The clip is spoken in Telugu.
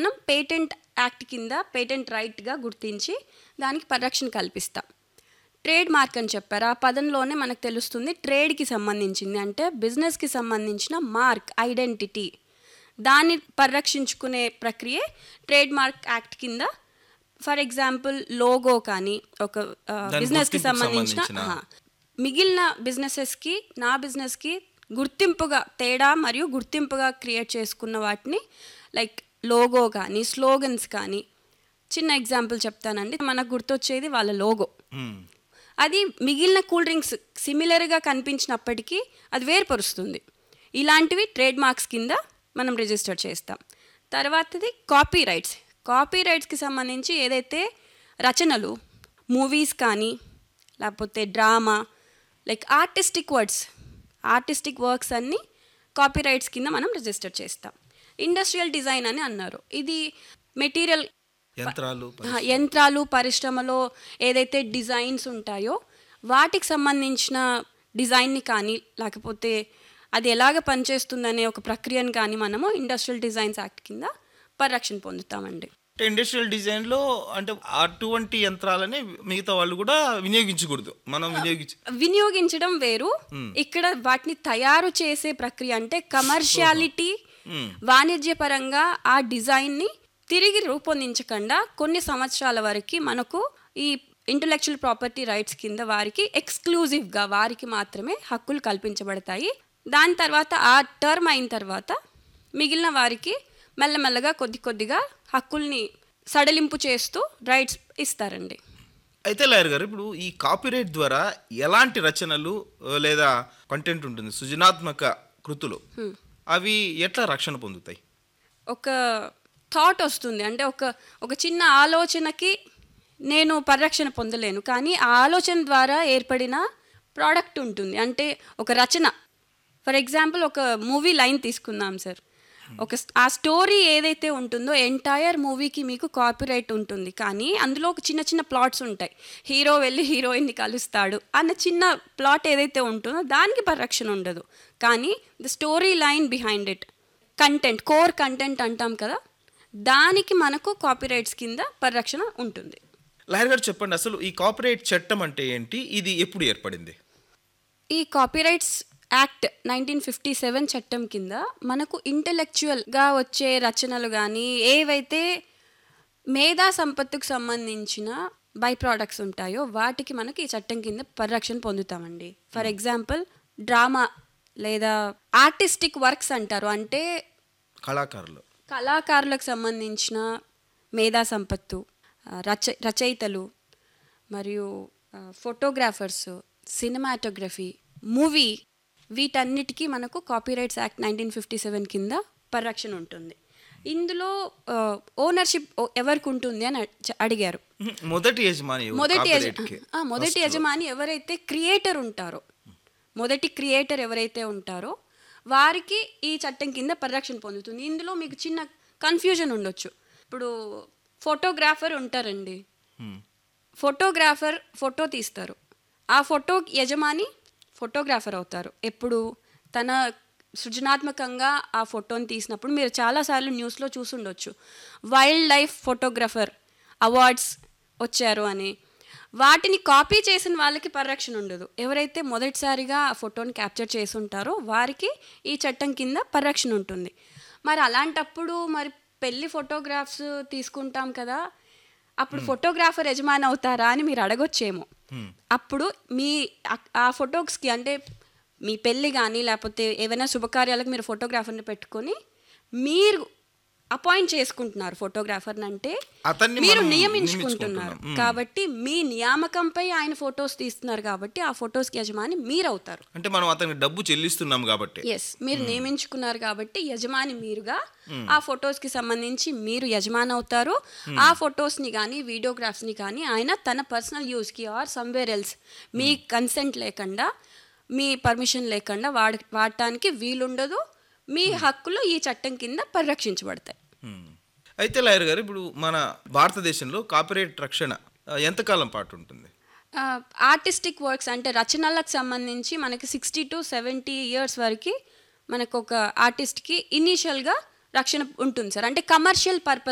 మనం పేటెంట్ యాక్ట్ కింద పేటెంట్ రైట్గా గుర్తించి దానికి పరిరక్షణ కల్పిస్తాం. ట్రేడ్ మార్క్ అని చెప్పారు, ఆ పదంలోనే మనకు తెలుస్తుంది ట్రేడ్కి సంబంధించింది, అంటే బిజినెస్కి సంబంధించిన మార్క్ ఐడెంటిటీ, దాన్ని పరిరక్షించుకునే ప్రక్రియే ట్రేడ్ మార్క్ యాక్ట్ కింద. ఫర్ ఎగ్జాంపుల్ లోగో కానీ ఒక బిజినెస్కి సంబంధించిన మిగిలిన బిజినెసెస్కి నా బిజినెస్కి గుర్తింపుగా తేడా మరియు గుర్తింపుగా క్రియేట్ చేసుకున్న వాటిని లైక్ లోగో కానీ స్లోగన్స్ కానీ. చిన్న ఎగ్జాంపుల్ చెప్తానండి, మనకు గుర్తొచ్చేది వాళ్ళ లోగో. అది మిగిలిన కూల్ డ్రింక్స్ సిమిలర్గా కనిపించినప్పటికీ అది వేరుపరుస్తుంది. ఇలాంటివి ట్రేడ్ మార్క్స్ కింద మనం రిజిస్టర్ చేస్తాం. తర్వాతది కాపీ రైట్స్కి సంబంధించి ఏదైతే రచనలు మూవీస్ కానీ లేకపోతే డ్రామా లైక్ ఆర్టిస్టిక్ వర్క్స్ అన్నీ కాపీ రైట్స్ కింద మనం రిజిస్టర్ చేస్తాం. ఇండస్ట్రియల్ డిజైన్ అని అన్నారు, ఇది మెటీరియల్ యంత్రాలు పరిశ్రమలో ఏదైతే డిజైన్స్ ఉంటాయో వాటికి సంబంధించిన డిజైన్ని కానీ లేకపోతే అది ఎలాగ పనిచేస్తుందనే ఒక ప్రక్రియను కానీ మనము ఇండస్ట్రియల్ డిజైన్స్ యాక్ట్ కింద పరిరక్షణ పొందుతామండి. ఇండస్ట్రియల్ డిజైన్లో అంటే అటువంటి యంత్రాలని మిగతా వాళ్ళు కూడా వినియోగించకూడదు, మనం వినియోగించడం వేరు. ఇక్కడ వాటిని తయారు చేసే ప్రక్రియ అంటే కమర్షియాలిటీ, వాణిజ్యపరంగా ఆ డిజైన్ని తిరిగి రూపొందించకుండా కొన్ని సంవత్సరాల వరకు మనకు ఈ ఇంటలెక్చువల్ ప్రాపర్టీ రైట్స్ కింద వారికి ఎక్స్క్లూజివ్గా వారికి మాత్రమే హక్కులు కల్పించబడతాయి. దాని తర్వాత ఆ టర్మ్ అయిన తర్వాత మిగిలిన వారికి మెల్లమెల్లగా కొద్దిగా హక్కుల్ని సడలింపు చేస్తూ రైట్స్ ఇస్తారండి. అయితే లాయర్ గారు, ఇప్పుడు ఈ కాపీరైట్ ద్వారా ఎలాంటి రచనలు లేదా కంటెంట్ ఉంటుంది సృజనాత్మక కృతులు, అవి ఎట్లా రక్షణ పొందుతాయి? ఒక థాట్ వస్తుంది, అంటే ఒక చిన్న ఆలోచనకి నేను పరిరక్షణ పొందలేను, కానీ ఆ ఆలోచన ద్వారా ఏర్పడిన ప్రోడక్ట్ ఉంటుంది. అంటే ఒక రచన, ఫర్ ఎగ్జాంపుల్ ఒక మూవీ లైన్ తీసుకుందాం సార్, ఆ స్టోరీ ఏదైతే ఉంటుందో ఎంటైర్ మూవీకి మీకు కాపీరైట్ ఉంటుంది, కానీ అందులో ఒక చిన్న ప్లాట్స్ ఉంటాయి. హీరో వెళ్ళి హీరోయిన్ని కలుస్తాడు అన్న చిన్న ప్లాట్ ఏదైతే ఉంటుందో దానికి పరిరక్షణ ఉండదు, కానీ the story line behind it content, core content అంటాం కదా, దానికి మనకు కాపీరైట్స్ కింద పరిరక్షణ ఉంటుంది. లాయర్ గారు చెప్పండి, అసలు ఈ కాపీరైట్ చట్టం అంటే ఏంటి, ఇది ఎప్పుడు ఏర్పడింది? ఈ కాపీరైట్స్ యాక్ట్ 1957 చట్టం కింద మనకు ఇంటెలెక్చువల్గా వచ్చే రచనలు కానీ ఏవైతే మేధా సంపత్తుకు సంబంధించిన బై ప్రోడక్ట్స్ ఉంటాయో వాటికి మనకి ఈ చట్టం కింద పరిరక్షణ పొందుతామండి. ఫర్ ఎగ్జాంపుల్ డ్రామా లేదా ఆర్టిస్టిక్ వర్క్స్ అంటారు, అంటే కళాకారులకు సంబంధించిన మేధా సంపత్తు, రచయితలు మరియు ఫోటోగ్రాఫర్స్, సినిమాటోగ్రఫీ, మూవీ, వీటన్నిటికీ మనకు కాపీరైట్స్ యాక్ట్ 1957 కింద పరిరక్షణ ఉంటుంది. ఇందులో ఓనర్షిప్ ఎవరికి ఉంటుంది అని అడిగారు. మొదటి యజమాని ఎవరైతే క్రియేటర్ ఉంటారో, మొదటి క్రియేటర్ ఎవరైతే ఉంటారో వారికి ఈ చట్టం కింద పరిరక్షణ పొందుతుంది. ఇందులో మీకు చిన్న కన్ఫ్యూజన్ ఉండొచ్చు. ఇప్పుడు ఫోటోగ్రాఫర్ ఉంటారండి, ఫోటోగ్రాఫర్ ఫోటో తీస్తారు, ఆ ఫోటో యజమాని ఫోటోగ్రాఫర్ అవుతారు. ఎప్పుడు తన సృజనాత్మకంగా ఆ ఫోటోని తీసినప్పుడు మీరు చాలాసార్లు న్యూస్లో చూసుండొచ్చు, వైల్డ్ లైఫ్ ఫోటోగ్రాఫర్ అవార్డ్స్ వచ్చారు అని. వాటిని కాపీ చేసిన వాళ్ళకి పరిరక్షణ ఉండదు. ఎవరైతే మొదటిసారిగా ఆ ఫోటోని క్యాప్చర్ చేసి ఉంటారో వారికి ఈ చట్టం కింద పరిరక్షణ ఉంటుంది. మరి అలాంటప్పుడు మరి పెళ్ళి ఫోటోగ్రాఫ్స్ తీసుకుంటాం కదా, అప్పుడు ఫోటోగ్రాఫర్ యజమాని అవుతారా అని మీరు అడగొచ్చేమో. అప్పుడు మీ ఆ ఫొటోస్కి, అంటే మీ పెళ్ళి కానీ లేకపోతే ఏవైనా శుభకార్యాలకు మీరు ఫోటోగ్రాఫర్ని పెట్టుకొని మీరు అపాయింట్ చేసుకుంటున్నారు ఫోటోగ్రాఫర్ని, అంటే మీరు నియమించుకుంటున్నారు కాబట్టి మీ నియామకంపై ఆయన ఫొటోస్ తీస్తున్నారు కాబట్టి ఆ ఫొటోస్కి యజమాని మీరు అవుతారు. అంటే మనం అతనికి డబ్బు చెల్లిస్తున్నాం కాబట్టి. ఎస్, మీరు నియమించుకున్నారు కాబట్టి యజమాని మీరుగా ఆ ఫొటోస్కి సంబంధించి మీరు యజమాని అవుతారు. ఆ ఫొటోస్ని కానీ వీడియోగ్రాఫ్స్ని కానీ ఆయన తన personal యూస్కి or somewhere else me consent లేకుండా, మీ పర్మిషన్ లేకుండా వాడటానికి వీలుండదు. మీ హక్కులు ఈ చట్టం కింద పరిరక్షించబడతాయి. అయితే లాయర్ గారు, ఇప్పుడు మన భారతదేశంలో కాపీరైట్ రక్షణ ఎంతకాలం పాటు ఉంటుంది? ఆర్టిస్టిక్ వర్క్స్ అంటే రచనలకు సంబంధించి మనకి 60 to 70 years వరకు మనకు ఒక ఆర్టిస్ట్కి ఇనీషియల్గా రక్షణ ఉంటుంది సార్. అంటే కమర్షియల్ పర్పస్